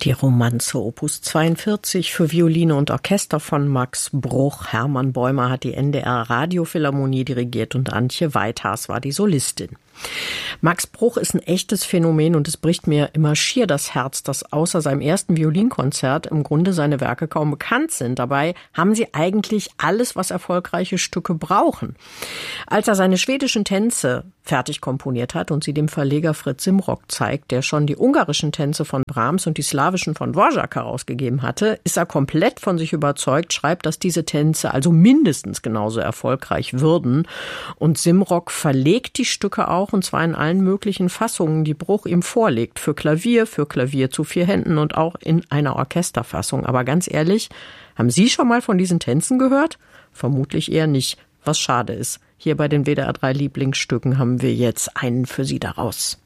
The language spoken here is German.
Die Romanze Opus 42 für Violine und Orchester von Max Bruch. Hermann Bäumer hat die NDR Radiophilharmonie dirigiert und Antje Weithars war die Solistin. Max Bruch ist ein echtes Phänomen und es bricht mir immer schier das Herz, dass außer seinem ersten Violinkonzert im Grunde seine Werke kaum bekannt sind. Dabei haben sie eigentlich alles, was erfolgreiche Stücke brauchen. Als er seine schwedischen Tänze fertig komponiert hat und sie dem Verleger Fritz Simrock zeigt, der schon die ungarischen Tänze von Brahms und die slawischen von Dvorak herausgegeben hatte, ist er komplett von sich überzeugt, schreibt, dass diese Tänze also mindestens genauso erfolgreich würden. Und Simrock verlegt die Stücke auch, und zwar in allen möglichen Fassungen, die Bruch ihm vorlegt. Für Klavier zu 4 Händen und auch in einer Orchesterfassung. Aber ganz ehrlich, haben Sie schon mal von diesen Tänzen gehört? Vermutlich eher nicht, was schade ist. Hier bei den WDR 3 Lieblingsstücken haben wir jetzt einen für Sie daraus.